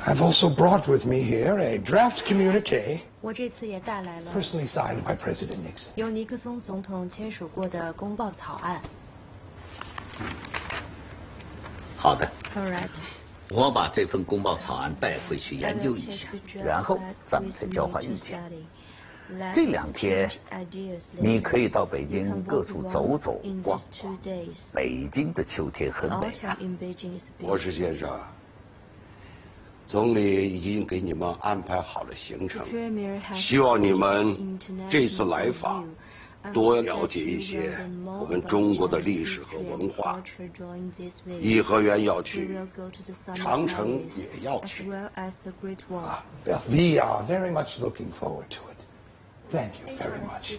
I've also brought with me here a draft communique 我这次也带来了 personally signed by President Nixon. 由尼克松总统签署过的公报草案。 好的， All right. 我把这份公报草案带回去研究一下，然后咱们再交换意见。这2天，你可以到北京各处走走逛逛。北京的秋天很美啊。 博士先生，总理已经给你们安排好了行程，希望你们这次来访多了解一些我们中国的历史和文化。颐和园要去，长城也要去。 Well, we are very much looking forward to it. Thank you very much.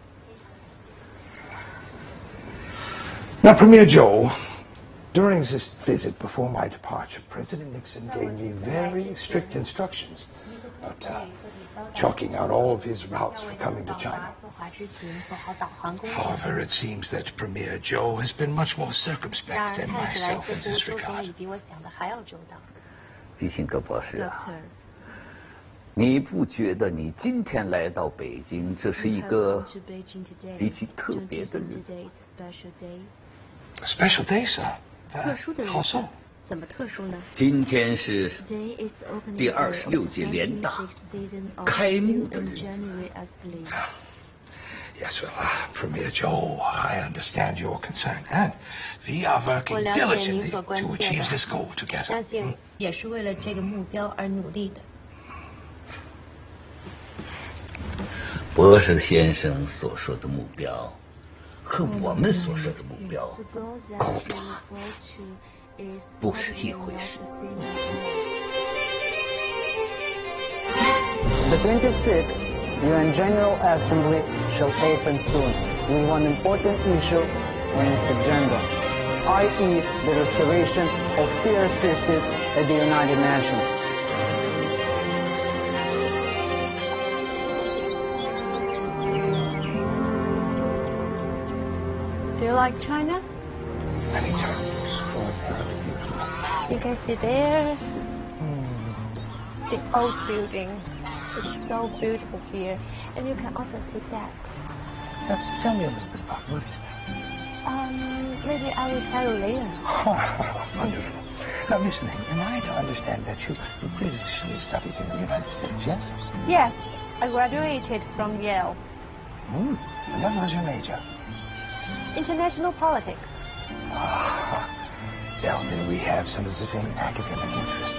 Now, Premier Joe, during this visit before my departure, President Nixon gave me very strict instructions about chalking out all of his routes for coming to China. However, it seems that Premier Joe has been much more circumspect than myself in this regard. 基辛格博士啊，你不觉得你今天来到北京，这是一个极其特别的日子？ A special day, sir. 特殊的日 How 子 so? 怎么特殊呢？ 今天是第26届联大开幕的日子。 Yes, well, Premier Joe, I understand your concern, and we are working diligently to achieve this goal together. 相信也是为了这个目标而努力的。 博士先生所说的目标，和我们所说的目标，恐怕不是一回事。 The 26th UN General Assembly shall open soon with one important issue on its agenda, i.e. the restoration of PRC seats at the United Nations. Do you like China? I think China is extraordinarily beautiful. You can see there the old building. It's so beautiful here. And you can also see that. Now, tell me a little bit about what is that? Maybe I will tell you later. Oh, wonderful. Now, listen, am I to understand that you previously studied in the United States, yes? Yes, I graduated from Yale. And what was your major? International politics. Ah, well, then we have some of the same academic interests.